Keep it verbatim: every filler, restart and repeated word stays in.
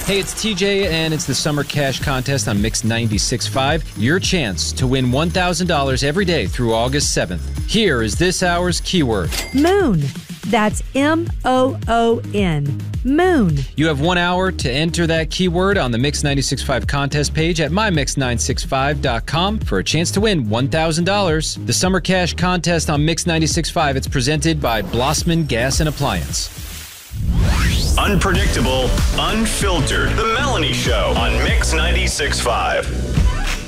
Hey, it's T J, and it's the Summer Cash Contest on Mix ninety-six point five. Your chance to win one thousand dollars every day through August seventh. Here is this hour's keyword. Moon. That's M O O N. Moon. You have one hour to enter that keyword on the Mix ninety-six point five contest page at my mix nine six five dot com for a chance to win one thousand dollars. The Summer Cash Contest on Mix ninety-six point five. It's presented by Blossman Gas and Appliance. Unpredictable, unfiltered. The Melanie Show on Mix ninety-six point five.